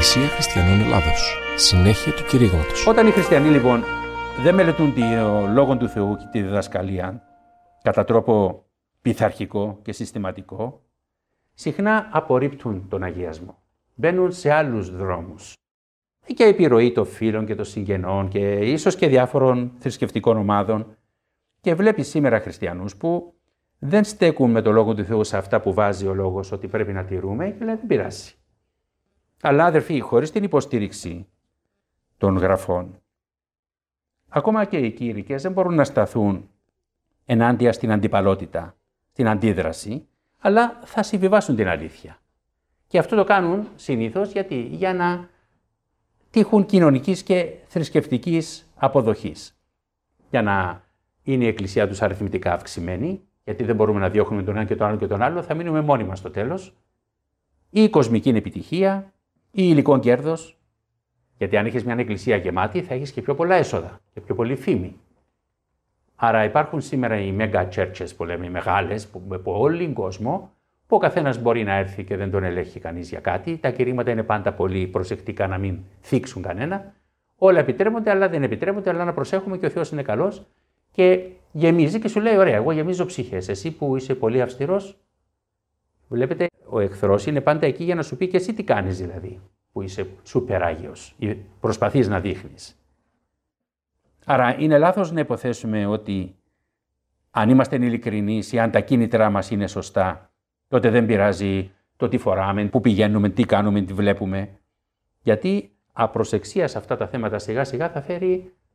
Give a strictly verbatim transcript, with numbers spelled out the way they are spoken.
Εκκλησία Χριστιανών Ελλάδος. Συνέχεια του κηρύγματος. Όταν οι χριστιανοί λοιπόν δεν μελετούν το Λόγο του Θεού και τη διδασκαλία κατά τρόπο πειθαρχικό και συστηματικό, συχνά απορρίπτουν τον αγιασμό. Μπαίνουν σε άλλους δρόμους. Και η επιρροή των φίλων και των συγγενών και ίσως και διάφορων θρησκευτικών ομάδων. Και βλέπει σήμερα χριστιανούς που δεν στέκουν με το Λόγο του Θεού σε αυτά που βάζει ο Λόγος ότι πρέπει να τηρούμε και λέει δεν πειράζει. Αλλά αδερφοί, χωρίς την υποστήριξη των γραφών, ακόμα και οι κήρυκες δεν μπορούν να σταθούν ενάντια στην αντιπαλότητα, στην αντίδραση, αλλά θα συμβιβάσουν την αλήθεια. Και αυτό το κάνουν συνήθως γιατί, για να τύχουν κοινωνικής και θρησκευτικής αποδοχής. Για να είναι η Εκκλησία τους αριθμητικά αυξημένη, γιατί δεν μπορούμε να διώχνουμε τον ένα και τον άλλο και τον άλλο, θα μείνουμε μόνοι μας στο τέλος. Ή η κοσμική επιτυχία, ή υλικό κέρδος. Γιατί αν έχεις μια εκκλησία γεμάτη, θα έχεις και πιο πολλά έσοδα και πιο πολύ φήμη. Άρα υπάρχουν σήμερα οι mega churches που λέμε, οι μεγάλες, που, από όλη τον κόσμο, που ο καθένας μπορεί να έρθει και δεν τον ελέγχει κανείς για κάτι. Τα κηρύγματα είναι πάντα πολύ προσεκτικά να μην θίξουν κανένα. Όλα επιτρέπονται, αλλά δεν επιτρέπονται, αλλά να προσέχουμε και ο Θεός είναι καλός. Και γεμίζει και σου λέει: ωραία, εγώ γεμίζω ψυχές. Εσύ που είσαι πολύ αυστηρός, βλέπετε, ο εχθρός είναι πάντα εκεί για να σου πει και εσύ τι κάνεις δηλαδή, που είσαι σούπερ άγιος ή προσπαθείς να δείχνεις. Άρα είναι λάθος να υποθέσουμε ότι αν είμαστε ειλικρινείς ή αν τα κίνητρά μας είναι σωστά, τότε δεν πειράζει το τι φοράμε, πού πηγαίνουμε, τι κάνουμε, τι βλέπουμε. Γιατί απροσεξία σε αυτά τα θέματα σιγά σιγά θα φέρει